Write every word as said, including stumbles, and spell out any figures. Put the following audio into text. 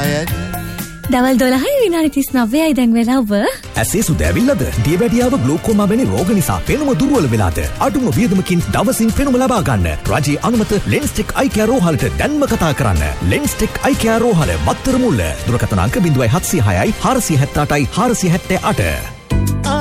හයයි. දවල් දොළහයි විනාඩි තිස් නවයයි දැන් වෙලාව. ඇසේ සුද ඇවිල්ලාද? දියවැඩියාව ග්ලෝකෝමා වැනි රෝග නිසා පෙනුම දුර්වල වෙලාද? අඩුම වියදමකින් දවසින් පෙනුම ලබා ගන්න. රජයේ අනුමත ලෙන්ස්ටෙක් අයි කෙයා රෝහලට දැන්ම කතා කරන්න. ලෙන්ස්ටෙක් අයි කෙයා රෝහල මත්තර මුල්ල. දුරකථන අංක ज़ीरो सात ज़ीरो छह हई चार सौ सत्तावन हई चार सौ अठासी.